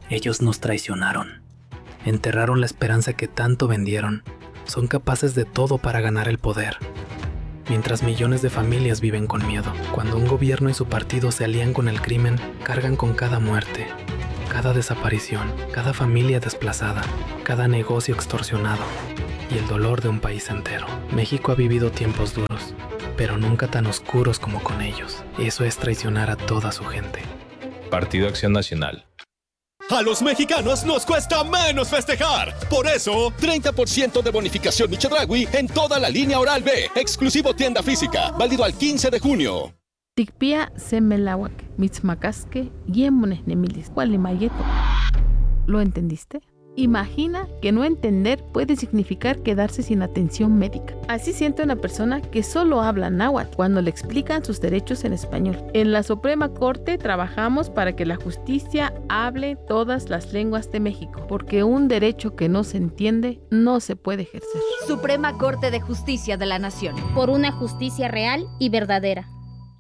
Ellos nos traicionaron. Enterraron la esperanza que tanto vendieron. Son capaces de todo para ganar el poder. Mientras millones de familias viven con miedo. Cuando un gobierno y su partido se alían con el crimen, cargan con cada muerte, cada desaparición, cada familia desplazada, cada negocio extorsionado y el dolor de un país entero. México ha vivido tiempos duros, pero nunca tan oscuros como con ellos. Eso es traicionar a toda su gente. Partido Acción Nacional. A los mexicanos nos cuesta menos festejar. Por eso, 30% de bonificación Chedraui en toda la línea Oral-B. Exclusivo tienda física. Válido al 15 de junio. Tikpia semelawak, mitzmacasque, yemones nemilis, gualimayeto. ¿Lo entendiste? Imagina que no entender puede significar quedarse sin atención médica. Así siente una persona que solo habla náhuatl cuando le explican sus derechos en español. En la Suprema Corte trabajamos para que la justicia hable todas las lenguas de México, porque un derecho que no se entiende no se puede ejercer. Suprema Corte de Justicia de la Nación. Por una justicia real y verdadera.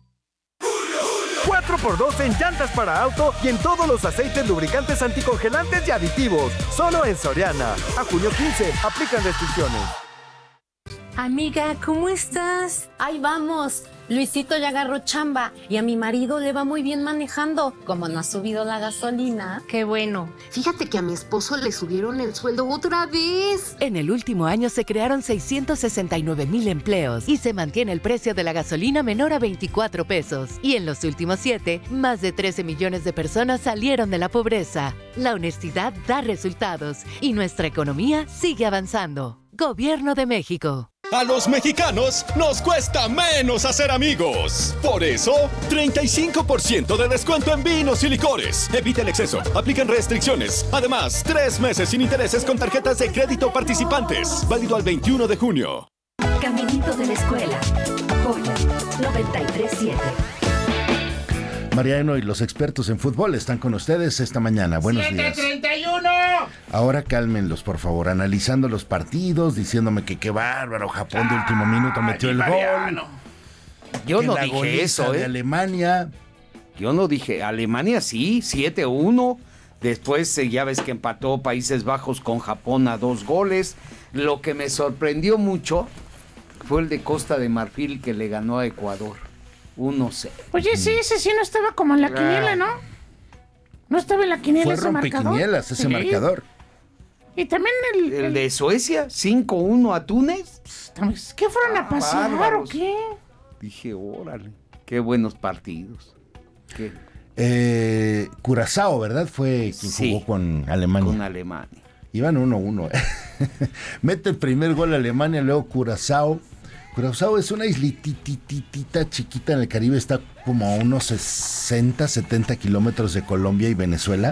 4x2 en llantas para auto y en todos los aceites lubricantes anticongelantes y aditivos. Solo en Soriana. A junio 15. Aplican restricciones. Amiga, ¿cómo estás? Ahí vamos. Luisito ya agarró chamba y a mi marido le va muy bien manejando. Como no ha subido la gasolina. Qué bueno. Fíjate que a mi esposo le subieron el sueldo otra vez. En el último año se crearon 669,000 empleos y se mantiene el precio de la gasolina menor a 24 pesos. Y en los últimos 7, más de 13 millones de personas salieron de la pobreza. La honestidad da resultados y nuestra economía sigue avanzando. Gobierno de México. A los mexicanos nos cuesta menos hacer amigos. Por eso, 35% de descuento en vinos y licores. Evita el exceso. Aplican restricciones. Además, 3 meses sin intereses con tarjetas de crédito participantes. Válido al 21 de junio. Caminito de la escuela. Joya 93.7. Mariano y los expertos en fútbol están con ustedes esta mañana. Buenos días. 7:31. Ahora cálmenlos, por favor, analizando los partidos, diciéndome que qué bárbaro, Japón de último minuto metió el gol. Yo no la dije goliza eso, de Alemania. Yo no dije, Alemania sí, 7-1. Después ya ves que empató Países Bajos con Japón a 2 goles. Lo que me sorprendió mucho fue el de Costa de Marfil que le ganó a Ecuador. 1-0. Oye, sí, ese sí no estaba como en la quiniela, ¿no? No estaba en la quiniela ese marcador. Fue rompequinielas ese marcador. Y también el de Suecia, 5-1 a Túnez. ¿Qué fueron a pasear o qué? Dije, órale, qué buenos partidos. ¿Qué? Curazao, ¿verdad? Fue quien jugó con Alemania. Con Alemania. Iban 1-1. Mete el primer gol Alemania, luego Curazao. Curazao es una islitititita chiquita en el Caribe, está como a unos 60, 70 kilómetros de Colombia y Venezuela.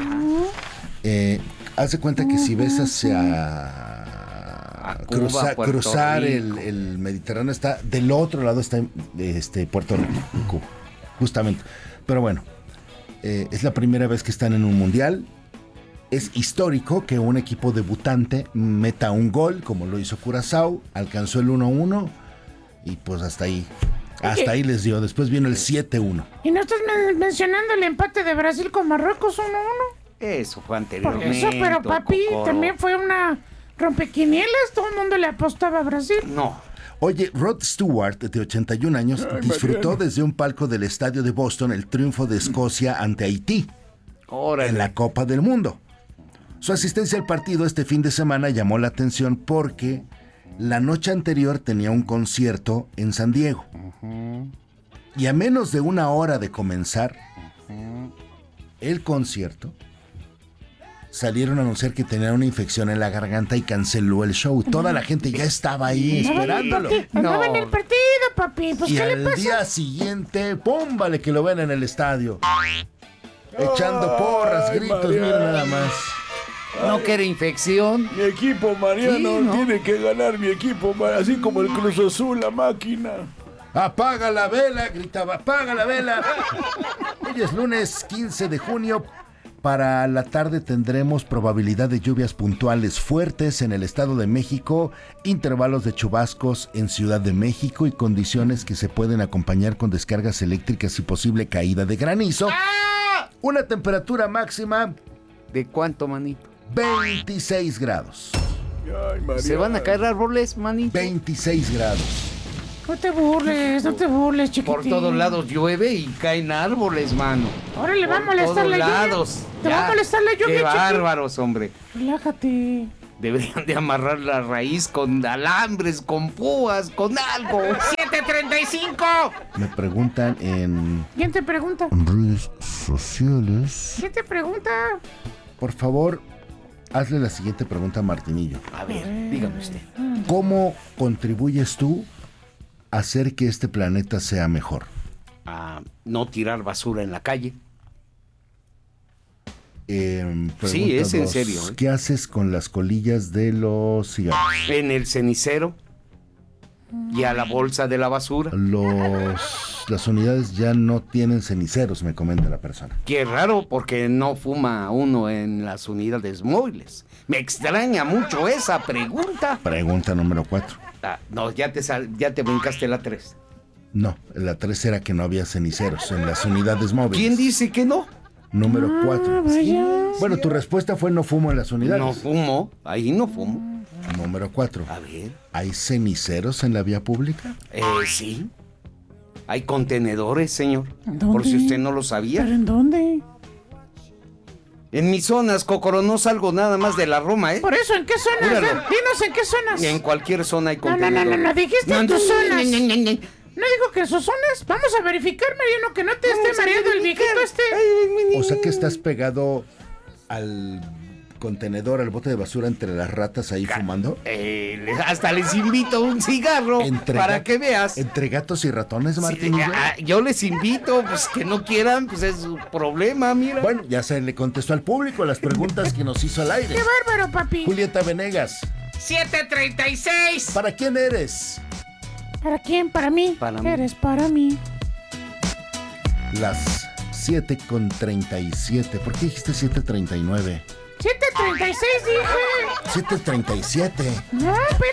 Haz de cuenta que si ves hacia Cuba, cruzar el Mediterráneo, está del otro lado, está Puerto Rico, justamente. Pero bueno, es la primera vez que están en un mundial. Es histórico que un equipo debutante meta un gol, como lo hizo Curazao, alcanzó el 1-1 y pues hasta ahí les dio. Después vino el 7-1. ¿Y no estás mencionando el empate de Brasil con Marruecos 1-1? Eso fue anteriormente. Por eso, pero papi, también fue una rompequinielas, todo el mundo le apostaba a Brasil. No. Oye, Rod Stewart, de 81 años, disfrutó desde un palco del estadio de Boston el triunfo de Escocia ante Haití en la Copa del Mundo. Su asistencia al partido este fin de semana llamó la atención porque la noche anterior tenía un concierto en San Diego. Y a menos de una hora de comenzar el concierto, salieron a anunciar que tenía una infección en la garganta y canceló el show. Toda la gente ya estaba ahí esperándolo. Andaba en el partido, papi. Pues, y ¿qué le pasa? al día siguiente, ¡pum! Vale que lo ven en el estadio. Echando porras, gritos, Mariano. mira nada más. No quiere infección. Mi equipo, Mariano, Sí, ¿no? tiene que ganar mi equipo, así como el Cruz Azul, la máquina. ¡Apaga la vela! Gritaba, ¡apaga la vela! Hoy es lunes 15 de junio. Para la tarde tendremos probabilidad de lluvias puntuales fuertes en el Estado de México, intervalos de chubascos en Ciudad de México y condiciones que se pueden acompañar con descargas eléctricas y posible caída de granizo. Una temperatura máxima ¿De cuánto, manito? 26 grados. Ay, María. ¿Se van a caer árboles, manito? 26 grados. No te burles, chiquitín. Por todos lados llueve y caen árboles, mano. Órale, va a molestar la lluvia. Lados. Te va a molestar la lluvia, Qué chiquitín. bárbaros, hombre. Relájate. Deberían de amarrar la raíz con alambres, con púas, con algo. 7:35. Me preguntan en ¿Quién te pregunta? redes sociales. ¿Quién te pregunta? Por favor, hazle la siguiente pregunta a Martinillo. A ver, dígame usted. ¿Cómo contribuyes tú a hacer que este planeta sea mejor? A no tirar basura en la calle. Pregunta Sí, es en 2. serio, ¿eh? ¿Qué haces con las colillas de los cigarros? En el cenicero. Y a la bolsa de la basura. Las unidades ya no tienen ceniceros, me comenta la persona. Qué raro, porque no fuma uno en las unidades móviles. Me extraña mucho esa pregunta. Pregunta número 4. No, ya te brincaste la 3. No, la 3 era que no había ceniceros en las unidades móviles. ¿Quién dice que no? Número 4. Vaya. Bueno, tu respuesta fue no fumo en las unidades. No fumo, ahí no fumo. Número 4. A ver. ¿Hay ceniceros en la vía pública? Sí. Hay contenedores, señor. ¿Dónde? Por si usted no lo sabía. ¿Pero en dónde? En mis zonas, Cocoro, no salgo nada más de la Roma, ¿eh? Por eso, ¿en qué zonas? Júralo. Dinos en qué zonas. En cualquier zona hay No, contenedores. no, dijiste en tus zonas. No digo que en sus zonas. Vamos a verificar, Mariano, que no te esté mareando el viejito este. O sea que estás pegado al contenedor, al bote de basura entre las ratas ahí fumando. Hasta les invito un cigarro para que veas. ¿Entre gatos y ratones, Martín? Yo les invito, pues que no quieran, pues es su problema, mira. Bueno, ya se le contestó al público las preguntas que nos hizo al aire. ¡Qué bárbaro, papi! Julieta Venegas. 7:36. ¿Para quién eres? ¿Para quién? Para mí. Para mí. Eres para mí. Las 7:37. ¿Por qué dijiste 7:39? 7:36 dije. 7:37. No, espérate.